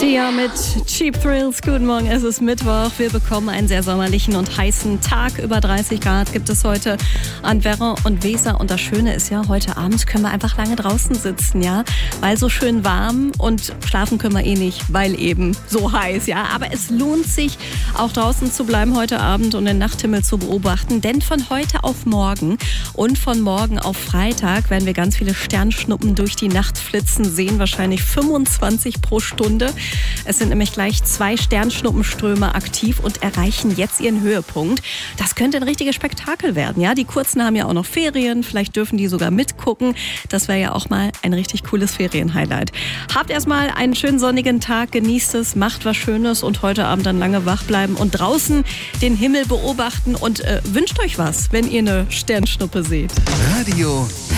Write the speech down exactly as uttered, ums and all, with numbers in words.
Sia mit Cheap Thrills. Guten Morgen, es ist Mittwoch. Wir bekommen einen sehr sommerlichen und heißen Tag. Über dreißig Grad gibt es heute an Werra und Weser. Und das Schöne ist ja, heute Abend können wir einfach lange draußen sitzen, ja, weil so schön warm, und schlafen können wir eh nicht, weil eben so heiß, ja. Aber es lohnt sich, auch draußen zu bleiben heute Abend und den Nachthimmel zu beobachten. Denn von heute auf morgen und von morgen auf Freitag werden wir ganz viele Sternschnuppen durch die Nacht flitzen sehen. Wahrscheinlich fünfundzwanzig pro Stunde. Es sind nämlich gleich zwei Sternschnuppenströme aktiv und erreichen jetzt ihren Höhepunkt. Das könnte ein richtiges Spektakel werden, ja. Die Kurzen haben ja auch noch Ferien, vielleicht dürfen die sogar mitgucken. Das wäre ja auch mal ein richtig cooles Ferienhighlight. Habt erstmal einen schönen sonnigen Tag, genießt es, macht was Schönes und heute Abend dann lange wach bleiben und draußen den Himmel beobachten und äh, wünscht euch was, wenn ihr eine Sternschnuppe seht. Radio